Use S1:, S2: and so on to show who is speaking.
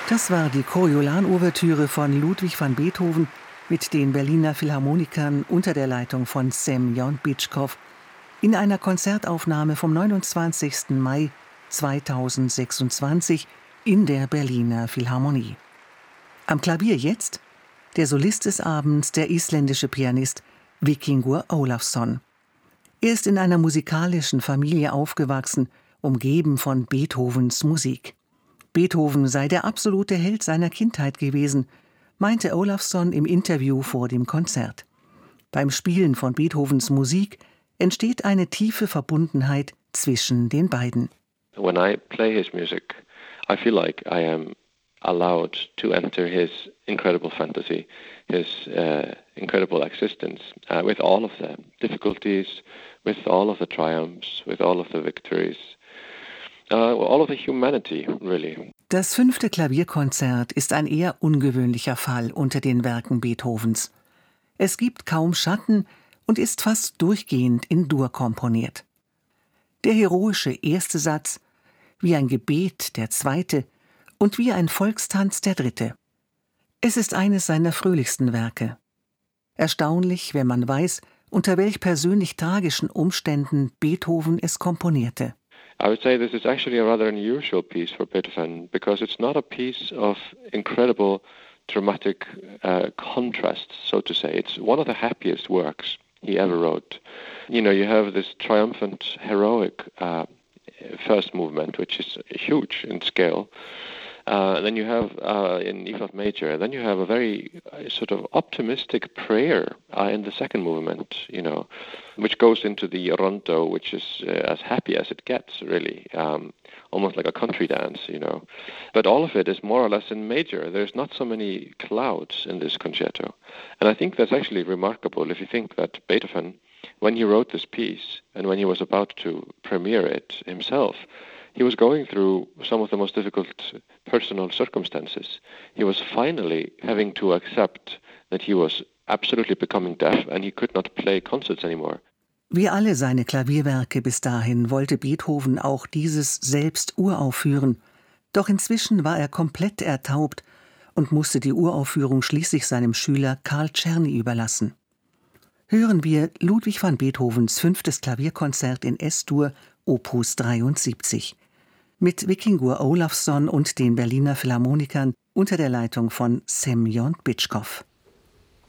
S1: Das war die Coriolan-Ouvertüre von Ludwig van Beethoven mit den Berliner Philharmonikern unter der Leitung von Semjon Bitschkow in einer Konzertaufnahme vom 29. Mai 2026 in der Berliner Philharmonie. Am Klavier jetzt der Solist des Abends, der isländische Pianist Víkingur Ólafsson. Er ist in einer musikalischen Familie aufgewachsen, umgeben von Beethovens Musik. Beethoven sei der absolute Held seiner Kindheit gewesen, meinte Ólafsson im Interview vor dem Konzert. Beim Spielen von Beethovens Musik entsteht eine tiefe Verbundenheit zwischen den beiden.
S2: When I play his music, I feel like I am allowed to enter his incredible fantasy, his incredible existence, with all of the difficulties, with all of the triumphs, with all of the victories. All of the humanity, really.
S1: Das 5. Klavierkonzert ist ein eher ungewöhnlicher Fall unter den Werken Beethovens. Es gibt kaum Schatten und ist fast durchgehend in Dur komponiert. Der heroische erste Satz, wie ein Gebet der zweite und wie ein Volkstanz der dritte. Es ist eines seiner fröhlichsten Werke. Erstaunlich, wenn man weiß, unter welch persönlich tragischen Umständen Beethoven es komponierte.
S2: I would say this is actually a rather unusual piece for Beethoven because it's not a piece of incredible dramatic contrast, so to say. It's one of the happiest works he ever wrote. You know, you have this triumphant, heroic first movement, which is huge in scale. Then you have in E flat major, then you have a very sort of optimistic prayer in the second movement, you know, which goes into the rondo, which is as happy as it gets, really, almost like a country dance, you know. But all of it is more or less in major. There's not so many clouds in this concerto. And I think that's actually remarkable if you think that Beethoven, when he wrote this piece and when he was about to premiere it himself, he was going through some of the most difficult personal circumstances. He was finally having to accept that he was absolutely becoming deaf and he could not play concerts anymore.
S1: Wie alle seine Klavierwerke bis dahin wollte Beethoven auch dieses selbst uraufführen. Doch inzwischen war er komplett ertaubt und musste die Uraufführung schließlich seinem Schüler Karl Czerny überlassen. Hören wir Ludwig van Beethovens 5. Klavierkonzert in S-Dur, Opus 73. Mit Víkingur Ólafsson und den Berliner Philharmonikern unter der Leitung von Semjon Bitschkow.